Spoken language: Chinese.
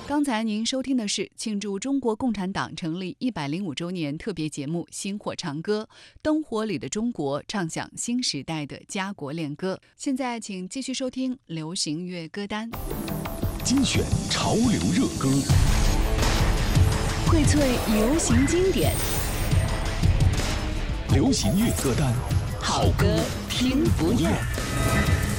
刚才您收听的是庆祝中国共产党成立105周年特别节目《薪火长歌》，灯火里的中国，唱响新时代的家国恋歌。现在请继续收听流行乐歌单， 精选潮流热歌， 荟萃流行经典， 流行乐歌单， 好歌听不厌。